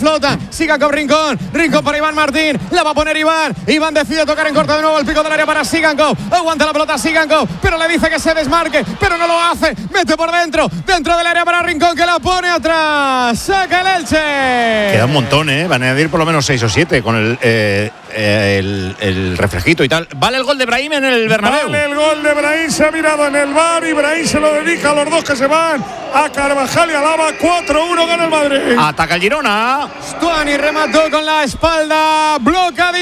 flota. Sigan con Rincón para Iván Martín, la va a poner Iván decide tocar en corto de nuevo el pico del área para Sigankov, aguanta la pelota Sigankov, pero le dice que se desmarque, pero no lo hace, mete por dentro del área para Rincón, que la pone atrás, saca el Elche. Queda un montón, van a añadir por lo menos 6 o 7 con el reflejito y tal. ¿Vale el gol de Brahim en el Bernabéu? Vale el gol de Brahim, se ha mirado en el VAR y Brahim se lo dedica a los dos que se van, a Carvajal y a Lava. 4-1 gana el Madrid. Ataca el Girona. Stuani remató con la espalda, bloca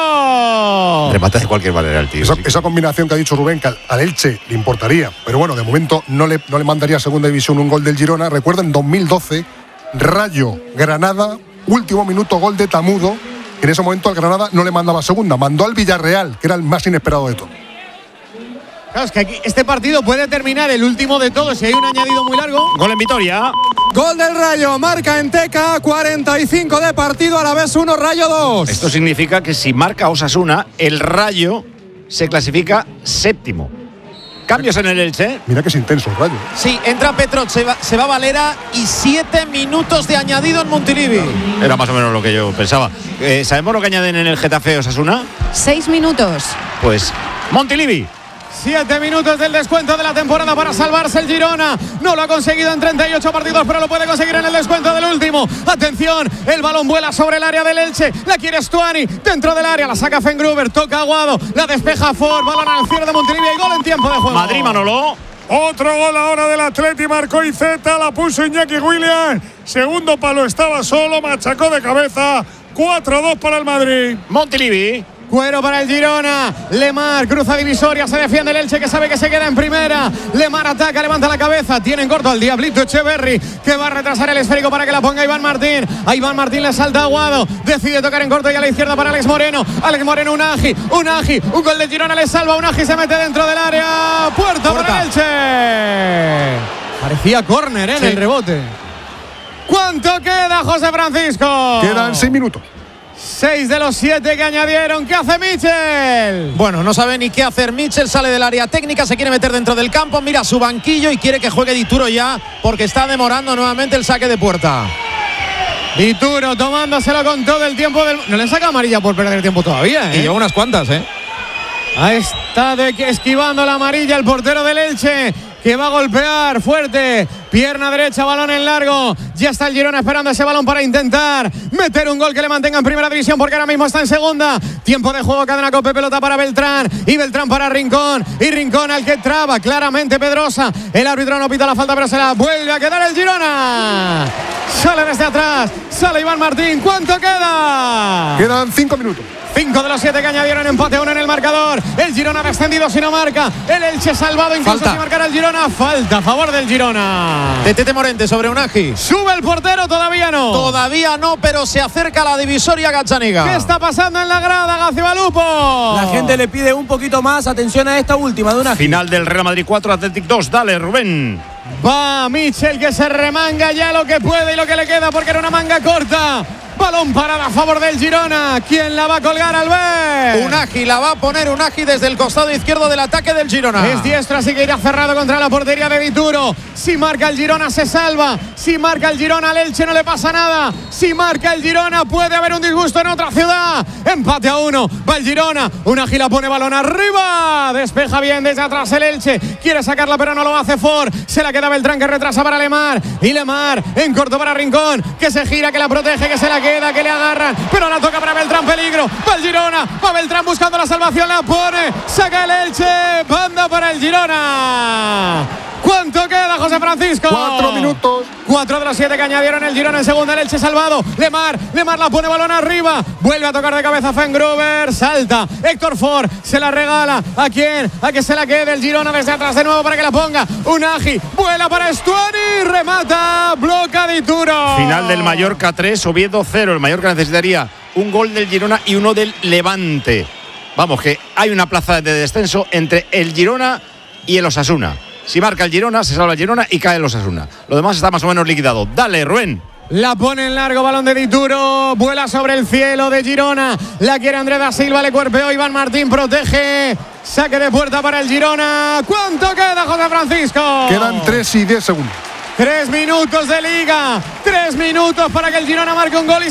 Dituro. Remata de cualquier manera el tío. Esa combinación que ha dicho Rubén, que al Elche le importaría, pero bueno, de momento no le mandaría a segunda división un gol del Girona. Recuerda, en 2012, Rayo Granada, último minuto, gol de Tamudo. En ese momento al Granada no le mandaba segunda, mandó al Villarreal, que era el más inesperado de todo. Claro, es que aquí este partido puede terminar el último de todos si hay un añadido muy largo. Gol en Vitoria. Gol del Rayo, marca en Teca, 45 de partido, a la vez 1, Rayo 2. Esto significa que si marca Osasuna, el Rayo se clasifica séptimo. Cambios en el Elche. Mira que es intenso el Rayo. Sí, entra Petrov, se va Valera y 7 minutos de añadido en Montilivi. Era más o menos lo que yo pensaba. ¿Sabemos lo que añaden en el Getafe Osasuna? 6 minutos. Pues Montilivi. 7 minutos del descuento de la temporada para salvarse el Girona. No lo ha conseguido en 38 partidos, pero lo puede conseguir en el descuento del último. Atención, el balón vuela sobre el área del Elche. La quiere Stuani dentro del área. La saca Fengruber, toca Aguado, la despeja Ford. Balón al cierre de Montilivi y gol en tiempo de juego. Madrid, Manolo. Otro gol ahora del Atleti, marcó Iceta, la puso Iñaki Williams. Segundo palo, estaba solo, machacó de cabeza. 4-2 para el Madrid. Montilivi. Cuero para el Girona. Lemar cruza divisoria, se defiende el Elche, que sabe que se queda en primera. Lemar ataca, levanta la cabeza, tiene en corto al Diablito Echeverri, que va a retrasar el esférico para que la ponga Iván Martín. A Iván Martín le salta Aguado, decide tocar en corto y a la izquierda para Alex Moreno. Unagi, un gol de Girona le salva. Unagi se mete dentro del área. Puerta para el Elche. Parecía córner en el rebote. ¿Cuánto queda, José Francisco? Quedan 6 minutos. 6 de los 7 que añadieron. ¿Qué hace Mitchell? Bueno, no sabe ni qué hacer Mitchell, sale del área técnica, se quiere meter dentro del campo, mira su banquillo y quiere que juegue Dituro ya, porque está demorando nuevamente el saque de puerta. Dituro tomándoselo con todo el tiempo del... No le saca amarilla por perder tiempo todavía, Y lleva unas cuantas, Ha estado esquivando la amarilla el portero del Elche, que va a golpear fuerte, pierna derecha, balón en largo. Ya está el Girona esperando ese balón para intentar meter un gol que le mantenga en primera división, porque ahora mismo está en segunda. Tiempo de juego, cadena Cope, pelota para Beltrán y Beltrán para Rincón, y Rincón al que traba claramente Pedrosa. El árbitro no pita la falta, pero se la vuelve a quedar el Girona. Sale desde atrás, sale Iván Martín. ¿Cuánto queda? Quedan 5 minutos. 5 de los 7 que añadieron, empate a 1 en el marcador. El Girona ha descendido si no marca. El Elche salvado incluso si marcara el Girona. Falta a favor del Girona. De Tete Morente sobre Unagi. Sube el portero, todavía no. Todavía no, pero se acerca a la divisoria Gazzaniga. ¿Qué está pasando en la grada, Gacibalupo? La gente le pide un poquito más. Atención a esta última de Unagi. Final del Real Madrid 4, Athletic 2. Dale, Rubén. Va Mitchell, que se remanga ya lo que puede y lo que le queda, porque era una manga corta. Balón parado a favor del Girona. ¿Quién la va a colgar, Albert? Unagi, la va a poner Unagi desde el costado izquierdo del ataque del Girona. Es diestro, así que irá cerrado contra la portería de Dituro. Si marca el Girona se salva. Si marca el Girona al Elche no le pasa nada. Si marca el Girona puede haber un disgusto en otra ciudad. Empate a 1. Va el Girona. Unagi la pone balón arriba. Despeja bien desde atrás el Elche. Quiere sacarla pero no lo hace Ford. Se la queda Beltrán, que retrasa para Lemar. Y Lemar en corto para Rincón, que se gira, que la protege, que se la queda, que le agarran, pero la toca para Beltrán, peligro. Va el Girona, va Beltrán buscando la salvación, la pone, saca el Elche, banda para el Girona. ¿Cuánto queda, José Francisco? 4 minutos. 4 de los 7 que añadieron el Girona en segunda. El Elche salvado. Lemar la pone balón arriba. Vuelve a tocar de cabeza Fengruber. Salta Héctor Ford. Se la regala. ¿A quién? A que se la quede el Girona desde atrás de nuevo para que la ponga. Unagi. Vuela para Stuani. Remata. Bloca Dituro. Final del Mallorca 3, Oviedo 0. El Mallorca necesitaría un gol del Girona y uno del Levante. Vamos, que hay una plaza de descenso entre el Girona y el Osasuna. Si marca el Girona, se salva el Girona y cae el Osasuna. Lo demás está más o menos liquidado. Dale, Rubén. La pone en largo, balón de Dituro. Vuela sobre el cielo de Girona. La quiere Andrés da Silva, le cuerpeó Iván Martín, protege. Saque de puerta para el Girona. ¿Cuánto queda, José Francisco? Quedan 3 y 10 segundos. 3 minutos de liga. 3 minutos para que el Girona marque un gol y